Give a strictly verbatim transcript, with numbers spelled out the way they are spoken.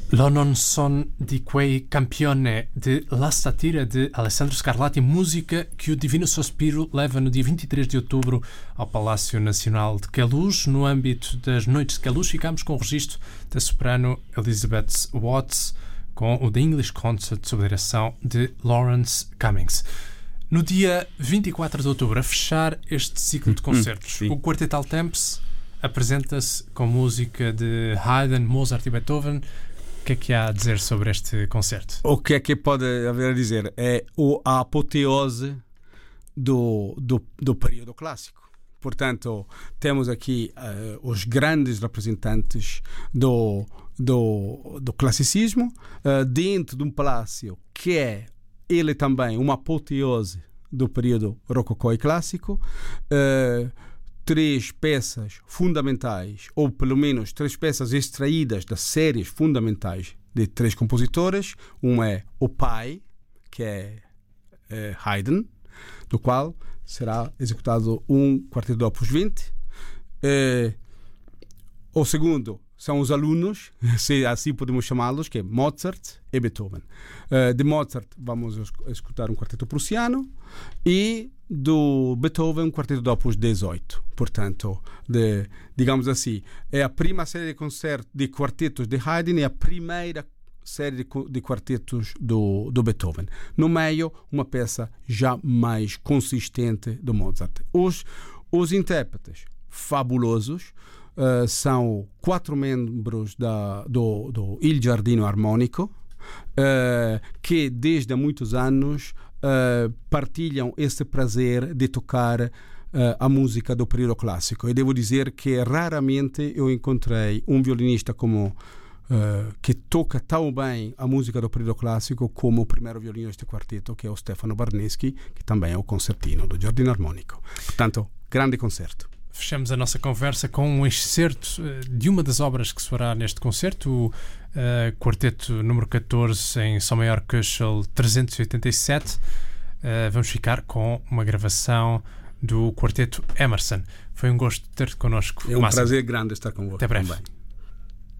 Lo non son di quei campione de La Statira de Alessandro Scarlatti, música que o Divino Sospiro leva no dia vinte e três de outubro ao Palácio Nacional de Queluz. No âmbito das Noites de Queluz, ficamos com o registro da soprano Elizabeth Watts com o The English Concert sob a direção de Lawrence Cummings. No dia vinte e quatro de outubro, a fechar este ciclo de concertos, hum, o Quarteto Altemps apresenta-se com música de Haydn, Mozart e Beethoven. O que é que há a dizer sobre este concerto? O que é que pode haver a dizer? É a apoteose do, do, do período clássico. Portanto, temos aqui uh, os grandes representantes do, do, do classicismo uh, dentro de um palácio que é ele também uma apoteose do período rococó e clássico. Uh, três peças fundamentais, ou pelo menos três peças extraídas das séries fundamentais de três compositores. Um é o pai, que é, é Haydn, do qual será executado um quarteto de Opus vinte. É, o segundo são os alunos, se assim podemos chamá-los, que é Mozart e Beethoven. Uh, de Mozart vamos escutar um quarteto prussiano e do Beethoven um quarteto de Opus dezoito. Portanto, de, digamos assim, é a prima série de concertos de quartetos de Haydn e a primeira série de, de quartetos do, do Beethoven. No meio, uma peça já mais consistente do Mozart. Os, os intérpretes fabulosos Uh, são quatro membros da, do, do Il Giardino Armonico, uh, que desde há muitos anos uh, partilham esse prazer de tocar uh, a música do período clássico. E devo dizer que raramente eu encontrei um violinista como Uh, que toca tão bem a música do período clássico como o primeiro violino deste quarteto, que é o Stefano Barneschi, que também é o concertino do Giardino Armonico. Portanto, grande concerto. Fechamos a nossa conversa com um excerto de uma das obras que soará neste concerto, o uh, quarteto número catorze em Sol maior Köchel trezentos e oitenta e sete. Uh, vamos ficar com uma gravação do quarteto Emerson. Foi um gosto ter-te connosco. É um Máximo. prazer grande estar convosco. Até breve. Também.